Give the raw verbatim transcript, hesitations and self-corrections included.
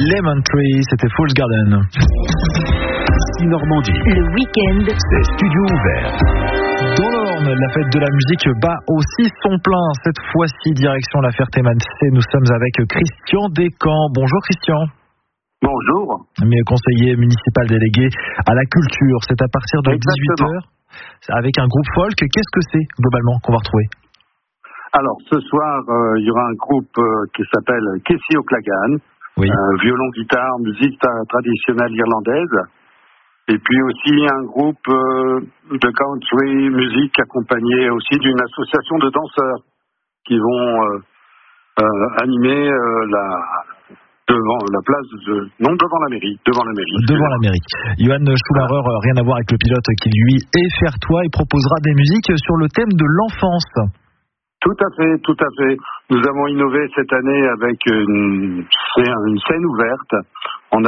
Lemon Tree, c'était Falls Garden. Normandie. Le week-end, C'est studio ouvert. Dans l'Orne, la fête de la musique bat aussi son plein. Cette fois-ci, direction la Ferté-Macé, nous sommes avec Christian Descamps. Bonjour Christian. Bonjour. Mais conseiller municipal délégué à la culture, c'est à partir de Exactement. dix-huit heures avec un groupe folk. Qu'est-ce que c'est globalement qu'on va retrouver? Alors ce soir, euh, il y aura un groupe euh, qui s'appelle Kessie O'Clagan, Oui. euh, violon, guitare, musique ta- traditionnelle irlandaise. Et puis aussi un groupe euh, de country musique accompagné aussi d'une association de danseurs qui vont euh, euh, animer euh, la devant la place de non devant la mairie devant la mairie Devant la mairie. Johan Schumacher, euh, rien à voir avec le pilote qui lui est Fertois, il proposera des musiques sur le thème de l'enfance. Tout à fait, tout à fait. Nous avons innové cette année avec une, une scène ouverte